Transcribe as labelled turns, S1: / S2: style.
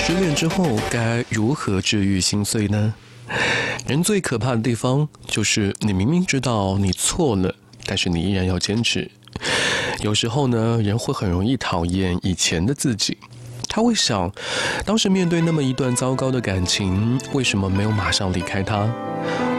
S1: 失恋之后该如何治愈心碎呢？人最可怕的地方就是你明明知道你错了，但是你依然要坚持。有时候呢，人会很容易讨厌以前的自己，他会想，当时面对那么一段糟糕的感情，为什么没有马上离开他？